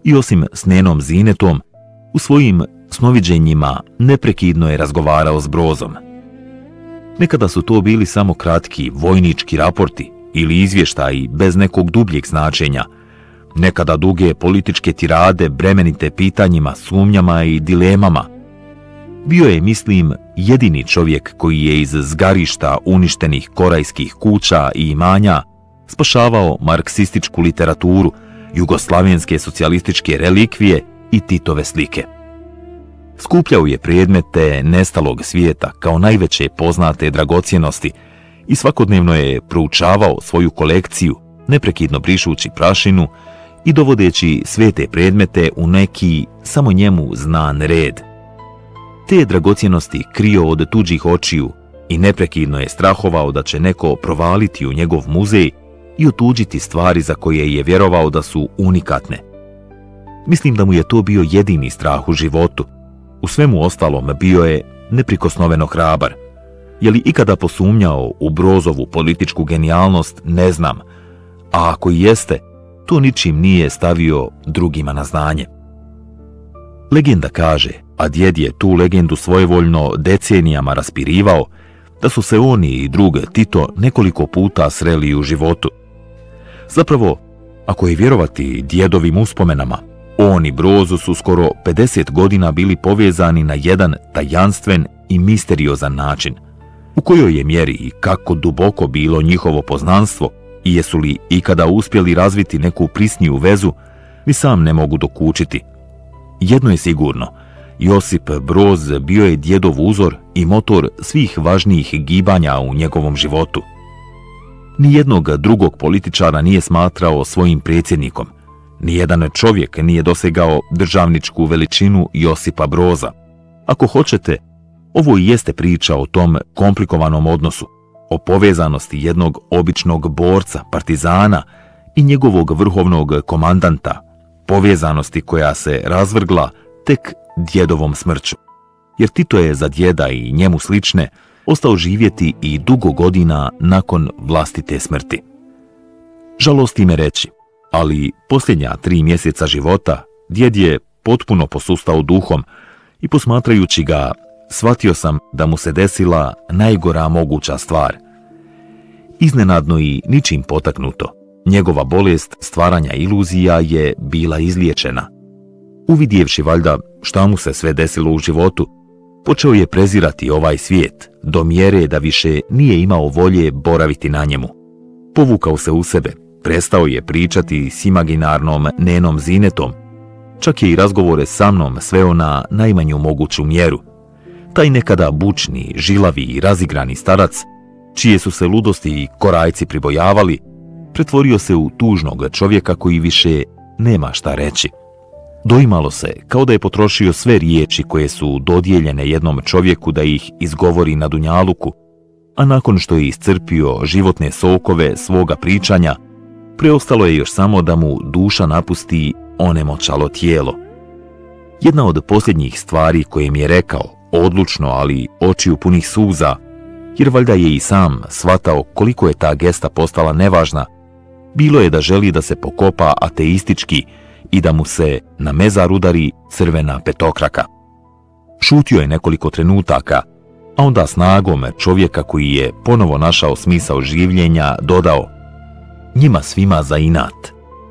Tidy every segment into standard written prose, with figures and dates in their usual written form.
i osim s nenom Zinetom, u svojim snoviđenjima neprekidno je razgovarao s Brozom. Nekada su to bili samo kratki vojnički raporti ili izvještaji bez nekog dubljeg značenja, nekada duge političke tirade bremenite pitanjima, sumnjama i dilemama. Bio je, mislim, jedini čovjek koji je iz zgarišta uništenih korajskih kuća i imanja spašavao marksističku literaturu, jugoslavenske socijalističke relikvije i Titove slike. Skupljao je predmete nestalog svijeta kao najveće poznate dragocjenosti i svakodnevno je proučavao svoju kolekciju, neprekidno brišući prašinu i dovodeći sve te predmete u neki samo njemu znan red. Te dragocjenosti krio od tuđih očiju i neprekidno je strahovao da će neko provaliti u njegov muzej i otuđiti stvari za koje je vjerovao da su unikatne. Mislim da mu je to bio jedini strah u životu. U svemu ostalom bio je neprikosnoveno hrabar. Je li ikada posumnjao u Brozovu političku genijalnost, ne znam, a ako i jeste, to ničim nije stavio drugima na znanje. Legenda kaže, a djed je tu legendu svojevoljno decenijama raspirivao, da su se oni i drug Tito nekoliko puta sreli u životu. Zapravo, ako je vjerovati djedovim uspomenama, on i Brozo su skoro 50 godina bili povezani na jedan tajanstven i misteriozan način. U kojoj je mjeri i kako duboko bilo njihovo poznanstvo i jesu li ikada uspjeli razviti neku prisniju vezu, ni sam ne mogu dokučiti. Jedno je sigurno, Josip Broz bio je djedov uzor i motor svih važnijih gibanja u njegovom životu. Nijednog drugog političara nije smatrao svojim predsjednikom. Nijedan čovjek nije dosegao državničku veličinu Josipa Broza. Ako hoćete, ovo i jeste priča o tom komplikovanom odnosu, o povezanosti jednog običnog borca, partizana i njegovog vrhovnog komandanta, povezanosti koja se razvrgla tek djedovom smrću. Jer Tito je za djeda i njemu slične ostao živjeti i dugo godina nakon vlastite smrti. Žalosti me reći, ali posljednja 3 mjeseca života djed je potpuno posustao duhom i posmatrajući ga, shvatio sam da mu se desila najgora moguća stvar. Iznenadno i ničim potaknuto, njegova bolest stvaranja iluzija je bila izliječena. Uvidjevši valjda šta mu se sve desilo u životu, počeo je prezirati ovaj svijet, do mjere da više nije imao volje boraviti na njemu. Povukao se u sebe, prestao je pričati s imaginarnom nenom Zinetom, čak je i razgovore sa mnom sveo na najmanju moguću mjeru. Taj nekada bučni, žilavi i razigrani starac, čije su se ludosti i korajci pribojavali, pretvorio se u tužnog čovjeka koji više nema šta reći. Doimalo se kao da je potrošio sve riječi koje su dodijeljene jednom čovjeku da ih izgovori na dunjaluku, a nakon što je iscrpio životne sokove svoga pričanja, preostalo je još samo da mu duša napusti onemoćalo tijelo. Jedna od posljednjih stvari koje mi je rekao, odlučno, ali očiju punih suza, jer valjda je i sam shvatao koliko je ta gesta postala nevažna, bilo je da želi da se pokopa ateistički i da mu se na mezar udari crvena petokraka. Šutio je nekoliko trenutaka, a onda snagom čovjeka koji je ponovo našao smisao življenja dodao: njima svima za inat.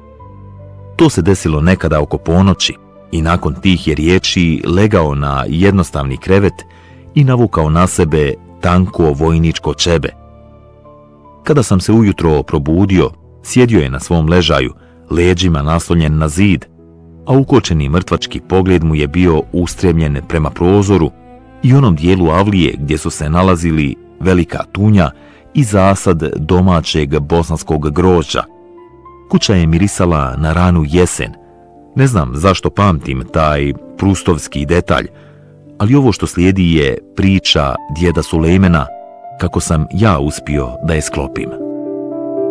To se desilo nekada oko ponoći i nakon tih je riječi legao na jednostavni krevet i navukao na sebe tanko vojničko čebe. Kada sam se ujutro probudio, sjedio je na svom ležaju, leđima naslonjen na zid, a ukočeni mrtvački pogled mu je bio ustremljen prema prozoru i onom dijelu avlije gdje su se nalazili velika tunja i zasad domaćeg bosanskog grožđa. Kuća je mirisala na ranu jesen. Ne znam zašto pamtim taj prustovski detalj, ali ovo što slijedi je priča djeda Sulejmena, kako sam ja uspio da je sklopim.